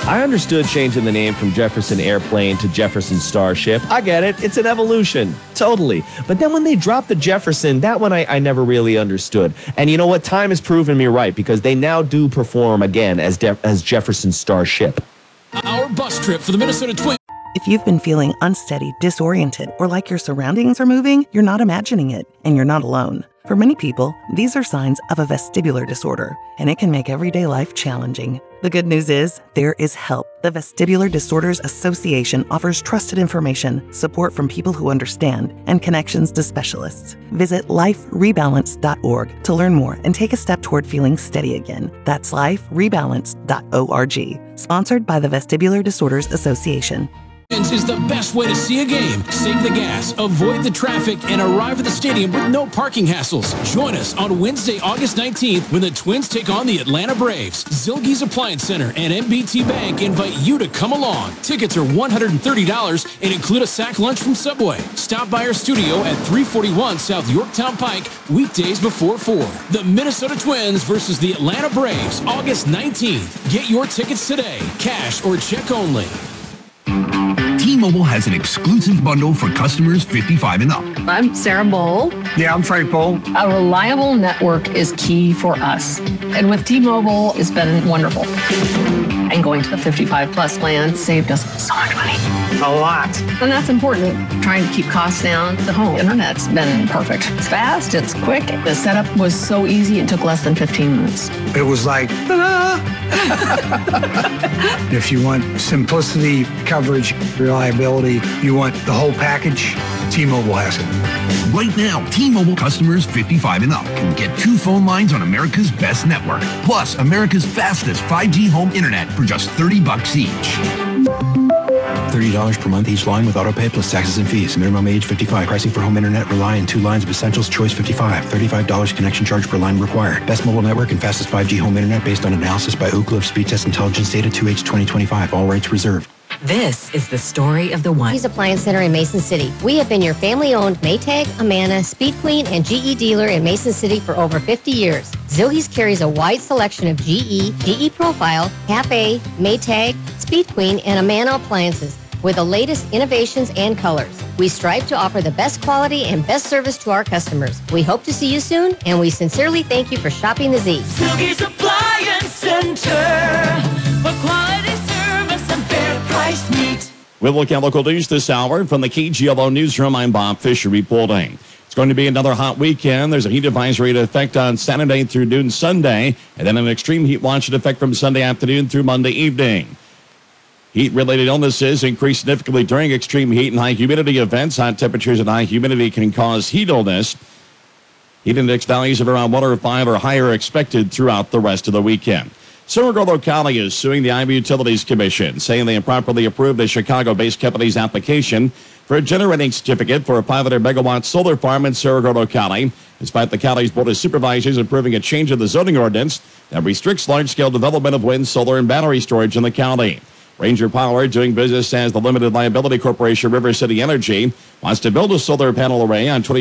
I understood changing the name from Jefferson Airplane to Jefferson Starship. I get it. It's an evolution. Totally. But then when they dropped the Jefferson, that one I never really understood. And you know what? Time has proven me right, because they now do perform again as Jefferson Starship. Our bus trip for the Minnesota Twins. If you've been feeling unsteady, disoriented, or like your surroundings are moving, you're not imagining it, and you're not alone. For many people, these are signs of a vestibular disorder, and it can make everyday life challenging. The good news is, there is help. The Vestibular Disorders Association offers trusted information, support from people who understand, and connections to specialists. Visit liferebalance.org to learn more and take a step toward feeling steady again. That's liferebalance.org. Sponsored by the Vestibular Disorders Association. Is the best way to see a game. Save the gas, avoid the traffic, and arrive at the stadium with no parking hassles. Join us on Wednesday, August 19th, when the Twins take on the Atlanta Braves. Zilge's Appliance Center and MBT Bank invite you to come along. Tickets are $130 and include a sack lunch from Subway. Stop by our studio at 341 South Yorktown Pike, weekdays before 4. The Minnesota Twins versus the Atlanta Braves, August 19th. Get your tickets today, cash or check only. T-Mobile has an exclusive bundle for customers 55 and up. I'm Sarah Bowl. Yeah, I'm Frank Bowl. A reliable network is key for us. And with T-Mobile, it's been wonderful. And going to the 55 plus plan saved us so much money. A lot. And that's important. Trying to keep costs down. The home internet's been perfect. It's fast, it's quick. The setup was so easy, it took less than 15 minutes. It was like, ta-da! If you want simplicity, coverage, reliability, you want the whole package, T-Mobile has it. Right now, T-Mobile customers 55 and up can get 2 phone lines on America's best network, plus America's fastest 5G home internet for just $30 each. $30 per month each line with autopay plus taxes and fees. Minimum age 55. Pricing for home internet rely on 2 lines of Essentials Choice 55. $35 connection charge per line required. Best mobile network and fastest 5G home internet based on analysis by Ookla of Speed Test Intelligence data 2H 2025. All rights reserved. This is the story of the one. Zilge's Appliance Center in Mason City. We have been your family-owned Maytag, Amana, Speed Queen, and GE dealer in Mason City for over 50 years. Zilge's carries a wide selection of GE Profile, Cafe, Maytag, Speed Queen, and Amana appliances with the latest innovations and colors. We strive to offer the best quality and best service to our customers. We hope to see you soon, and we sincerely thank you for shopping the Z. Zilge's Appliance Center for quality service and fair price meet. We'll look at local news this hour from the KGLO Newsroom. I'm Bob Fisher reporting. It's going to be another hot weekend. There's a heat advisory in effect on Saturday through noon Sunday, and then an extreme heat watch in effect from Sunday afternoon through Monday evening. Heat-related illnesses increase significantly during extreme heat and high humidity events. Hot temperatures and high humidity can cause heat illness. Heat index values of around 1 or 5 or higher are expected throughout the rest of the weekend. Cerro Gordo County is suing the Iowa Utilities Commission, saying they improperly approved a Chicago-based company's application for a generating certificate for a 500-megawatt solar farm in Cerro Gordo County, despite the county's Board of Supervisors approving a change of the zoning ordinance that restricts large-scale development of wind, solar, and battery storage in the county. Ranger Power, doing business as the limited liability corporation River City Energy, wants to build a solar panel array on 20